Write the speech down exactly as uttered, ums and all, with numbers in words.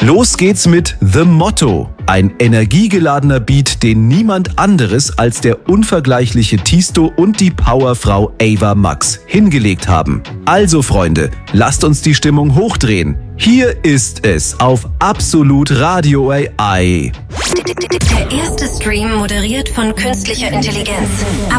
Los geht's mit The Motto, ein energiegeladener Beat, den niemand anderes als der unvergleichliche Tisto und die Powerfrau Ava Max hingelegt haben. Also Freunde, lasst uns die Stimmung hochdrehen. Hier ist es auf Absolut Radio A I. Der erste Stream moderiert von künstlicher Intelligenz.